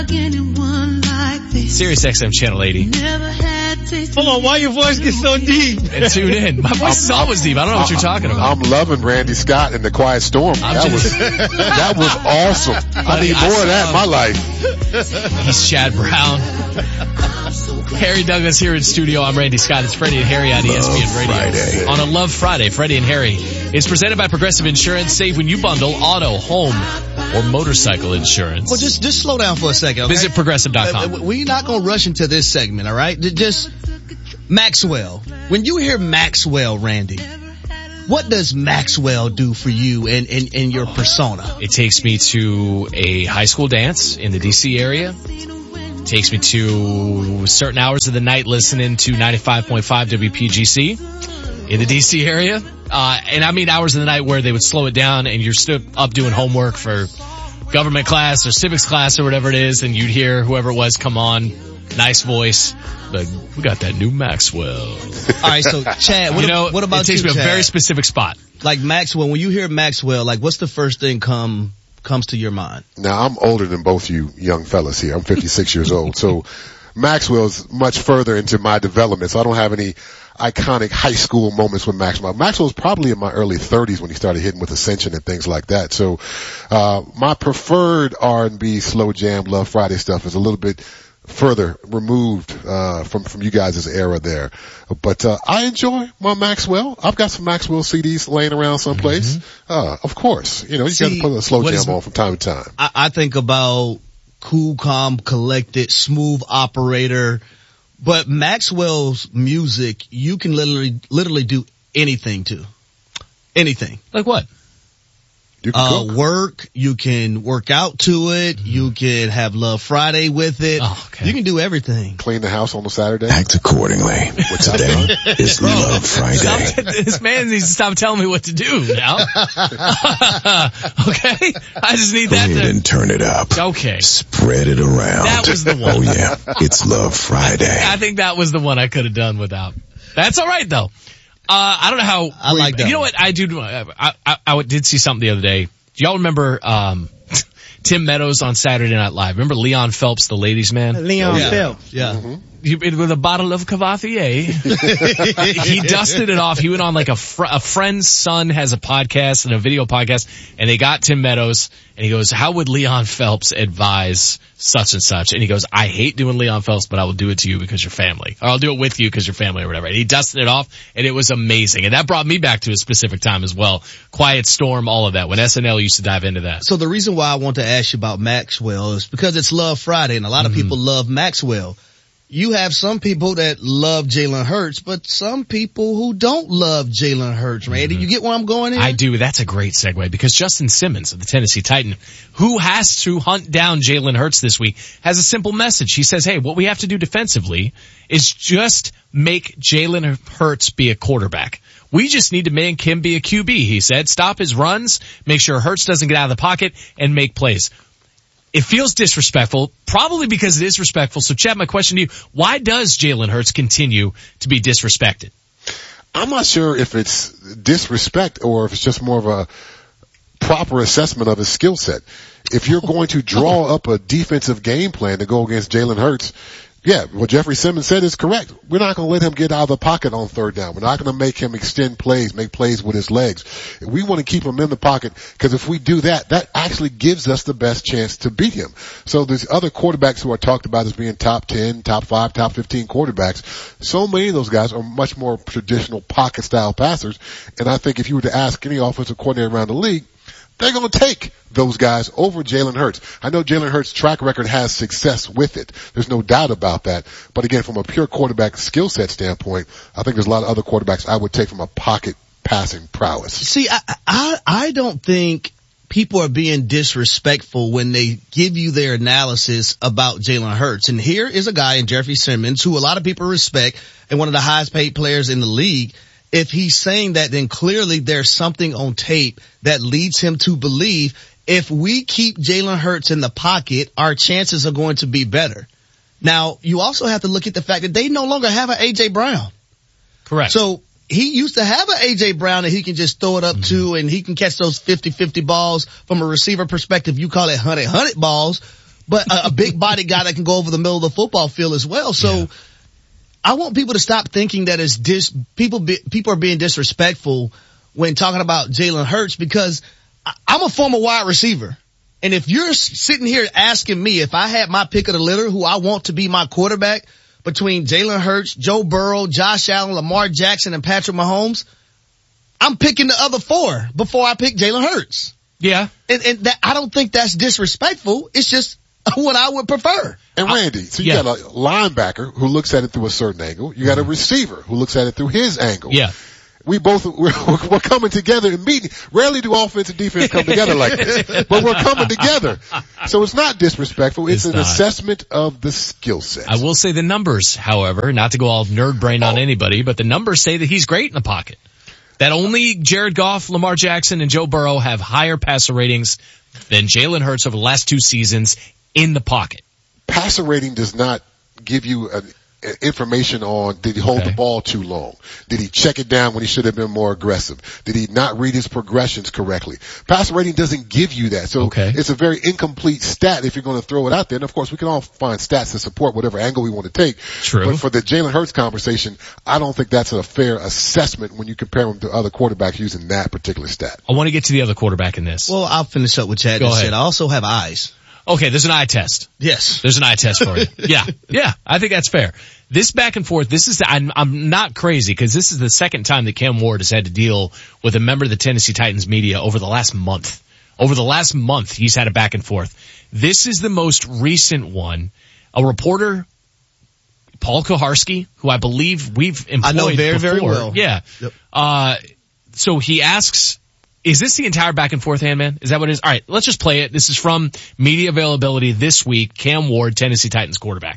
Sirius XM Channel 80. Hold on, why your voice gets so deep? And tune in. My voice is always deep. I don't know what you're talking about. I'm loving Randy Scott and the Quiet Storm. That was awesome. I need more of that in my life. He's Chad Brown. Harry Douglas here in studio. I'm Randy Scott. It's Freddie and Harry on ESPN Radio. Friday. On a Love Friday, Freddie and Harry is presented by Progressive Insurance. Save when you bundle auto, home, or motorcycle insurance. Well, just slow down for a second, okay? Visit Progressive.com. We're not going to rush into this segment, all right? Just Maxwell. When you hear Maxwell, Randy, what does Maxwell do for you and your persona? It takes me to a high school dance in the D.C. area. It takes me to certain hours of the night listening to 95.5 WPGC in the D.C. area. And I mean hours of the night where they would slow it down and you're still up doing homework for government class or civics class or whatever it is, and you'd hear whoever it was come on, nice voice, like, we got that new Maxwell. All right, so Chad, what about you, it takes me Chad? a very specific spot. Like Maxwell, when you hear Maxwell, like what's the first thing comes to your mind? Now, I'm older than both you young fellas here. I'm 56 years old. So Maxwell's much further into my development, so I don't have any iconic high school moments with Maxwell. Maxwell's probably in my early 30s when he started hitting with Ascension and things like that. So my preferred R&B, slow jam, Love Friday stuff is a little bit further removed from you guys' era there. But I enjoy my Maxwell. I've got some Maxwell CDs laying around someplace. Of course. You know, you got to put a slow jam on from time to time. I think about cool, calm, collected, smooth operator. But Maxwell's music, you can literally do anything to. Anything. Like what? You can cook. Work, you can work out to it, you can have Love Friday with it. Oh, okay. You can do everything. Clean the house on a Saturday. Act accordingly. Today is Love Friday. This man needs to stop telling me what to do now. Okay? I just need Go that ahead to... and turn it up. Okay. Spread it around. That was the one. Oh yeah, it's Love Friday. I think that was the one I could have done without. That's alright though. I don't know how. I like that. You know what I do? I did see something the other day. Do y'all remember, Tim Meadows on Saturday Night Live? Remember Leon Phelps, the ladies' man? Leon Phelps. Yeah. Mm-hmm. With a bottle of Cavatier. He dusted it off. He went on like a friend's son has a podcast and a video podcast, and they got Tim Meadows, and he goes, how would Leon Phelps advise such and such? And he goes, I hate doing Leon Phelps, but I will do it to you because you're family. Or I'll do it with you because you're family or whatever. And he dusted it off, and it was amazing. And that brought me back to a specific time as well. Quiet Storm, all of that, when SNL used to dive into that. So the reason why I want to ask you about Maxwell is because it's Love Friday, and a lot of people love Maxwell. You have some people that love Jalen Hurts, but some people who don't love Jalen Hurts, Randy. You get where I'm going here? I do. That's a great segue because Justin Simmons of the Tennessee Titan, who has to hunt down Jalen Hurts this week, has a simple message. He says, hey, what we have to do defensively is just make Jalen Hurts be a quarterback. We just need to make him be a QB, he said. Stop his runs, make sure Hurts doesn't get out of the pocket, and make plays. It feels disrespectful, probably because it is respectful. So, Chad, my question to you, why does Jalen Hurts continue to be disrespected? I'm not sure if it's disrespect or if it's just more of a proper assessment of his skill set. If you're going to draw up a defensive game plan to go against Jalen Hurts, yeah, what Jeffrey Simmons said is correct. We're not going to let him get out of the pocket on third down. We're not going to make him extend plays, make plays with his legs. We want to keep him in the pocket because if we do that, that actually gives us the best chance to beat him. So there's other quarterbacks who are talked about as being top 10, top 5, top 15 quarterbacks. So many of those guys are much more traditional pocket style passers. And I think if you were to ask any offensive coordinator around the league, they're going to take those guys over Jalen Hurts. I know Jalen Hurts' track record has success with it. There's no doubt about that. But again, from a pure quarterback skill set standpoint, I think there's a lot of other quarterbacks I would take from a pocket passing prowess. See, I don't think people are being disrespectful when they give you their analysis about Jalen Hurts. And here is a guy in Jeffrey Simmons who a lot of people respect and one of the highest paid players in the league. If he's saying that, then clearly there's something on tape that leads him to believe if we keep Jalen Hurts in the pocket, our chances are going to be better. Now, you also have to look at the fact that they no longer have an A.J. Brown. Correct. So he used to have an A.J. Brown that he can just throw it up to and he can catch those 50-50 balls from a receiver perspective. You call it 100 balls. but a big body guy that can go over the middle of the football field as well. So I want people to stop thinking that people are being disrespectful when talking about Jalen Hurts, because I'm a former wide receiver. And if you're sitting here asking me if I had my pick of the litter, who I want to be my quarterback between Jalen Hurts, Joe Burrow, Josh Allen, Lamar Jackson, and Patrick Mahomes, I'm picking the other four before I pick Jalen Hurts. Yeah. And that, I don't think that's disrespectful. It's just what I would prefer. And Randy, so you got a linebacker who looks at it through a certain angle. You got a receiver who looks at it through his angle. Yeah. We're coming together and meeting. Rarely do offense and defense come together like this, but we're coming together. So it's not disrespectful. It's an assessment of the skill set. I will say the numbers, however, not to go all nerd brain on anybody, but the numbers say that he's great in the pocket. That only Jared Goff, Lamar Jackson, and Joe Burrow have higher passer ratings than Jalen Hurts over the last 2 seasons in the pocket. Passer rating does not give you information on, did he hold the ball too long? Did he check it down when he should have been more aggressive? Did he not read his progressions correctly? Passer rating doesn't give you that. So it's a very incomplete stat if you're going to throw it out there. And of course, we can all find stats to support whatever angle we want to take. True. But for the Jalen Hurts conversation, I don't think that's a fair assessment when you compare him to other quarterbacks using that particular stat. I want to get to the other quarterback in this. Well, I'll finish up with Chad just said. I also have eyes. Okay, there's an eye test. Yes. There's an eye test for you. Yeah, I think that's fair. This back and forth, I'm not crazy because this is the second time that Cam Ward has had to deal with a member of the Tennessee Titans media over the last month. Over the last month, he's had a back and forth. This is the most recent one. A reporter, Paul Kuharsky, who I believe we've employed I know very, before. very well. Yeah. Yep. So he asks, is this the entire back and forth, Handman? Is that what it is? All right, let's just play it. This is from media availability this week. Cam Ward, Tennessee Titans quarterback.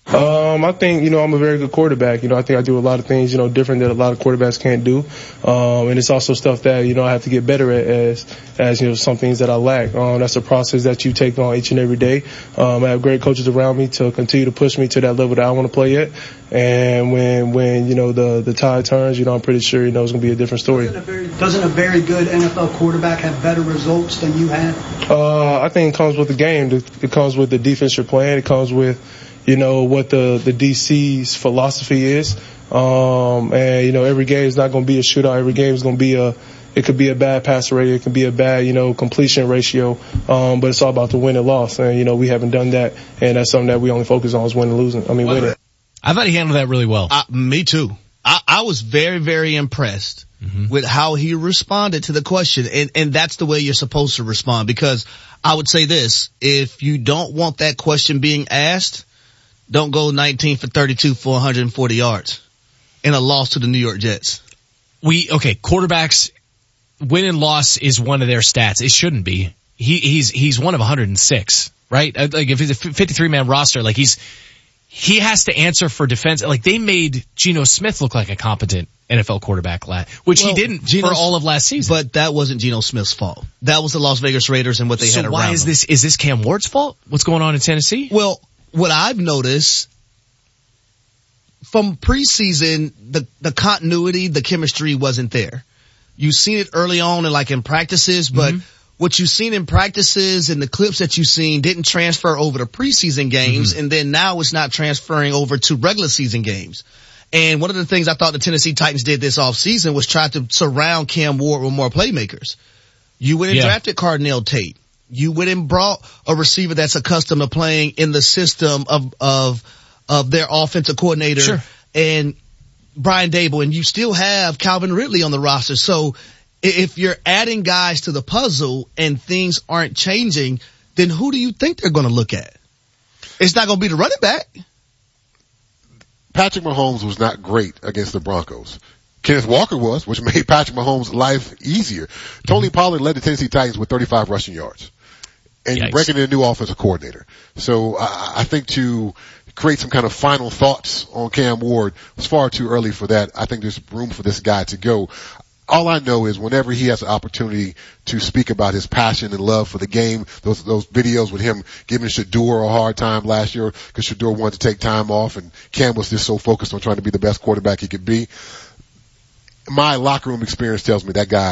I think, I'm a very good quarterback. I think I do a lot of things, different that a lot of quarterbacks can't do. And it's also stuff that, I have to get better at as some things that I lack. That's a process that you take on each and every day. I have great coaches around me to continue to push me to that level that I want to play at. And when the tide turns, I'm pretty sure, it's going to be a different story. Doesn't a very good NFL quarterback have better results than you have? I think it comes with the game. It comes with the defense you're playing. It comes with, what the DC's philosophy is. And, every game is not going to be a shootout. Every game is going to be it could be a bad passer rating. It could be a bad, completion ratio. But it's all about the win and loss. And, we haven't done that. And that's something that we only focus on is winning. Winning. I thought he handled that really well. Me too. I was very, very impressed with how he responded to the question. And that's the way you're supposed to respond, because I would say this, if you don't want that question being asked, don't go 19 for 32 for 140 yards in a loss to the New York Jets. Quarterbacks, win and loss is one of their stats. It shouldn't be. He's one of 106, right? Like if he's a 53-man roster, like he has to answer for defense. Like they made Geno Smith look like a competent NFL quarterback, which he didn't for all of last season. But that wasn't Geno Smith's fault. That was the Las Vegas Raiders and what they had around them. So why is this Cam Ward's fault? What's going on in Tennessee? Well, what I've noticed from preseason, the continuity, the chemistry wasn't there. You've seen it early on and in practices, but what you've seen in practices and the clips that you've seen didn't transfer over to preseason games, and then now it's not transferring over to regular season games. And one of the things I thought the Tennessee Titans did this offseason was try to surround Cam Ward with more playmakers. You went and drafted Cardinal Tate. You went and brought a receiver that's accustomed to playing in the system of their offensive coordinator and Brian Dable, and you still have Calvin Ridley on the roster. So if you're adding guys to the puzzle and things aren't changing, then who do you think they're going to look at? It's not going to be the running back. Patrick Mahomes was not great against the Broncos. Kenneth Walker was, which made Patrick Mahomes' life easier. Tony Pollard led the Tennessee Titans with 35 rushing yards. And you're breaking in a new offensive coordinator. So I think to create some kind of final thoughts on Cam Ward was far too early for that. I think there's room for this guy to go. All I know is whenever he has an opportunity to speak about his passion and love for the game, those videos with him giving Shedeur a hard time last year because Shedeur wanted to take time off and Cam was just so focused on trying to be the best quarterback he could be. My locker room experience tells me that guy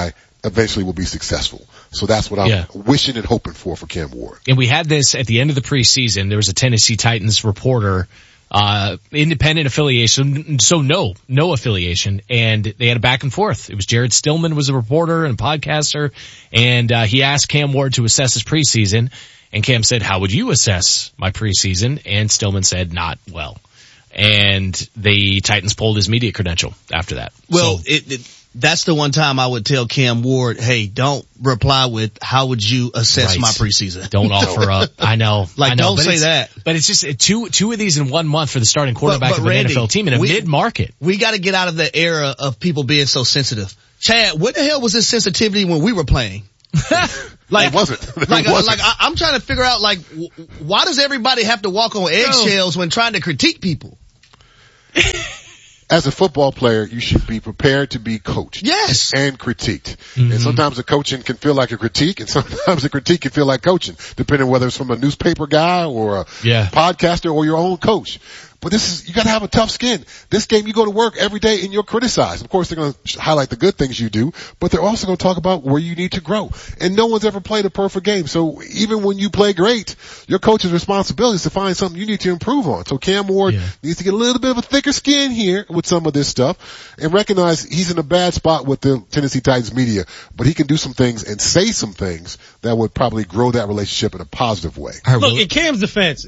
eventually will be successful. So that's what I'm wishing and hoping for Cam Ward. And we had this at the end of the preseason. There was a Tennessee Titans reporter, independent affiliation, so no affiliation, and they had a back and forth. It was Jared Stillman was a reporter and podcaster, and he asked Cam Ward to assess his preseason, and Cam said, "How would you assess my preseason?" And Stillman said, "Not well." And the Titans pulled his media credential after that. Well, that's the one time I would tell Cam Ward, hey, don't reply with, how would you assess my preseason? Don't offer up. I know. Don't say that. But it's just two of these in 1 month for the starting quarterback of an Randy, NFL team in a mid-market. We got to get out of the era of people being so sensitive. Chad, what the hell was this sensitivity when we were playing? It wasn't. I'm trying to figure out, why does everybody have to walk on eggshells when trying to critique people? As a football player, you should be prepared to be coached. Yes. And critiqued. Mm-hmm. And sometimes the coaching can feel like a critique, and sometimes the critique can feel like coaching, depending whether it's from a newspaper guy or a podcaster or your own coach. But you gotta have a tough skin. This game, you go to work every day and you're criticized. Of course, they're gonna highlight the good things you do, but they're also gonna talk about where you need to grow. And no one's ever played a perfect game. So even when you play great, your coach's responsibility is to find something you need to improve on. So Cam Ward needs to get a little bit of a thicker skin here with some of this stuff and recognize he's in a bad spot with the Tennessee Titans media, but he can do some things and say some things that would probably grow that relationship in a positive way. Look, in Cam's defense,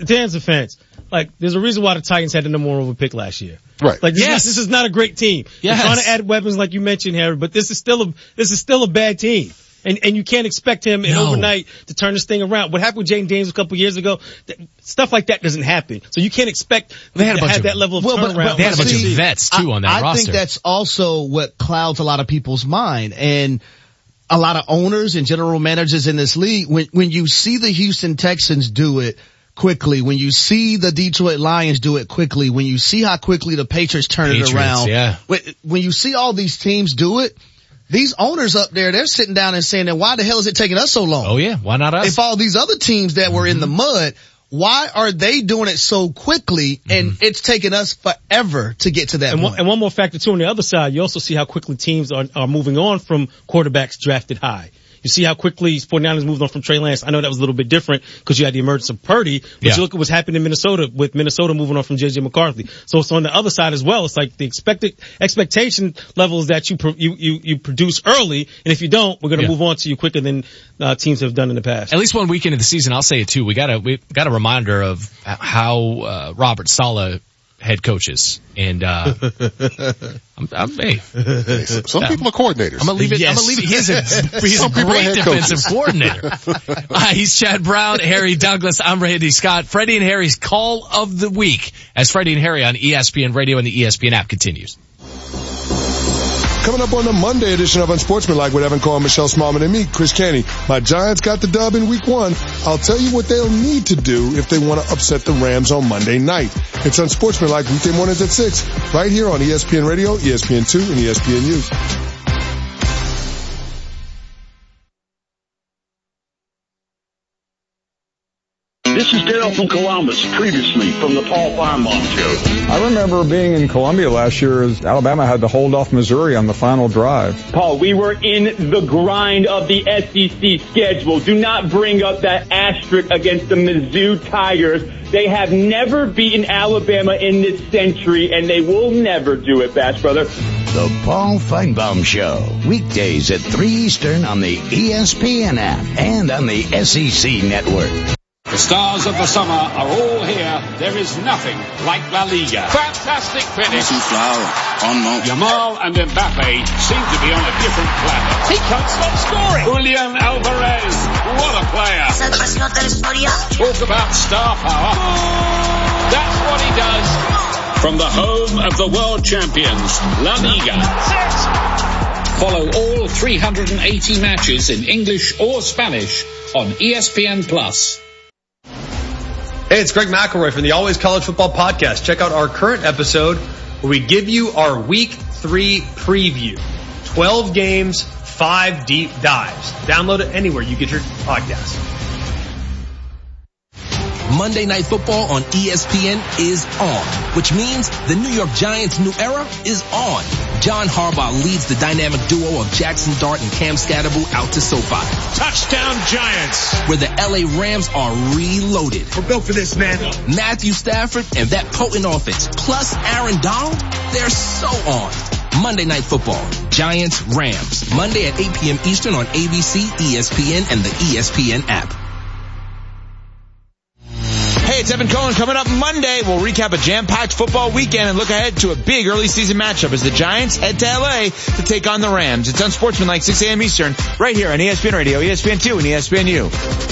there's a reason why the Titans had the number 1 overall pick last year. Right. This is not a great team. They're trying to add weapons like you mentioned, Harry, but this is still a bad team. And you can't expect him overnight to turn this thing around. What happened with Jaden Daniels a couple years ago, stuff like that doesn't happen. So you can't expect to have that level of turnaround. They had a bunch of vets too on that roster. I think that's also what clouds a lot of people's mind. And a lot of owners and general managers in this league, when you see the Houston Texans do it quickly, when you see the Detroit Lions do it quickly, when you see how quickly the Patriots turn it around, when you see all these teams do it, these owners up there, they're sitting down and saying, then why the hell is it taking us so long? Oh yeah, why not us? If all these other teams that were in the mud, why are they doing it so quickly and it's taking us forever to get to that point? And one more factor too, on the other side, you also see how quickly teams are moving on from quarterbacks drafted high. You see how quickly 49ers moved on from Trey Lance. I know that was a little bit different because you had the emergence of Purdy, but you look at what's happened in Minnesota with Minnesota moving on from J.J. McCarthy. So it's on the other side as well. It's like the expectation levels that you produce early, and if you don't, we're going to move on to you quicker than teams have done in the past. At least 1 weekend of the season, I'll say it too. We got a reminder of how Robert Saleh head coaches, and hey, some people are coordinators. I'm gonna leave it. He's a great defensive coordinator. He's Chad Brown, Harry Douglas. I'm Randy Scott. Freddie and Harry's call of the week as Freddie and Harry on ESPN Radio and the ESPN app continues. Coming up on the Monday edition of Unsportsmanlike with Evan Cohen, Michelle Smallman, and me, Chris Caney. My Giants got the dub in week 1. I'll tell you what they'll need to do if they want to upset the Rams on Monday night. It's Unsportsmanlike weekday mornings at 6, right here on ESPN Radio, ESPN2, and ESPNU. This is Dale from Columbus, previously from the Paul Feinbaum Show. I remember being in Columbia last year as Alabama had to hold off Missouri on the final drive. Paul, we were in the grind of the SEC schedule. Do not bring up that asterisk against the Mizzou Tigers. They have never beaten Alabama in this century, and they will never do it, Bash Brother. The Paul Feinbaum Show, weekdays at 3 Eastern on the ESPN app and on the SEC Network. The stars of the summer are all here. There is nothing like La Liga. Fantastic finish. Yamal and Mbappe seem to be on a different planet. He can't stop scoring. Julian Alvarez, what a player. Talk about star power. That's what he does. From the home of the world champions, La Liga. Follow all 380 matches in English or Spanish on ESPN+. Hey, it's Greg McElroy from the Always College Football Podcast. Check out our current episode where we give you our Week 3 preview. 12 games, 5 deep dives. Download it anywhere you get your podcasts. Monday Night Football on ESPN is on, which means the New York Giants' new era is on. John Harbaugh leads the dynamic duo of Jackson Dart and Cam Scatterbo out to SoFi. Touchdown Giants! Where the LA Rams are reloaded. We're built for this, man. Matthew Stafford and that potent offense, plus Aaron Donald, they're so on. Monday Night Football, Giants, Rams, Monday at 8 p.m. Eastern on ABC, ESPN, and the ESPN app. Hey, it's Evan Cohen. Coming up Monday, we'll recap a jam-packed football weekend and look ahead to a big early season matchup as the Giants head to LA to take on the Rams. It's Unsportsmanlike, 6 a.m. Eastern, right here on ESPN Radio, ESPN2, and ESPNU.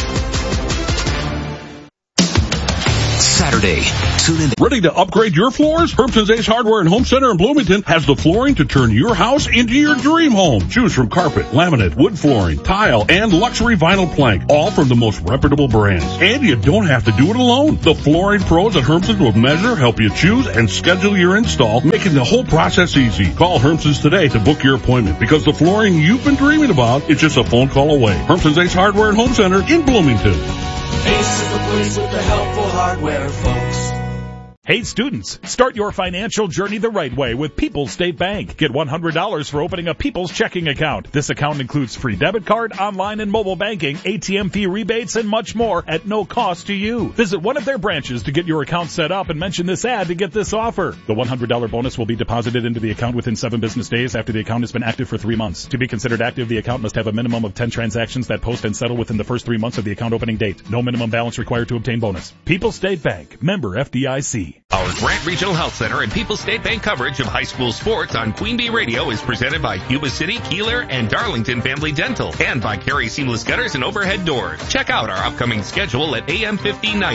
Saturday, tune in. Ready to upgrade your floors? Hermson's Ace Hardware and Home Center in Bloomington has the flooring to turn your house into your dream home. Choose from carpet, laminate, wood flooring, tile, and luxury vinyl plank, all from the most reputable brands. And you don't have to do it alone. The flooring pros at Hermson's will measure, help you choose, and schedule your install, making the whole process easy. Call Hermson's today to book your appointment, because the flooring you've been dreaming about is just a phone call away. Hermson's Ace Hardware and Home Center in Bloomington. Ace is the place with the helpful hardware, folks. Hey students, start your financial journey the right way with People's State Bank. Get $100 for opening a People's checking account. This account includes free debit card, online and mobile banking, ATM fee rebates, and much more at no cost to you. Visit one of their branches to get your account set up and mention this ad to get this offer. The $100 bonus will be deposited into the account within 7 business days after the account has been active for 3 months. To be considered active, the account must have a minimum of 10 transactions that post and settle within the first 3 months of the account opening date. No minimum balance required to obtain bonus. People's State Bank, member FDIC. Our Grant Regional Health Center and People's State Bank coverage of high school sports on Queen Bee Radio is presented by Yuba City, Keeler, and Darlington Family Dental, and by Carey Seamless Gutters and Overhead Doors. Check out our upcoming schedule at AM 1590.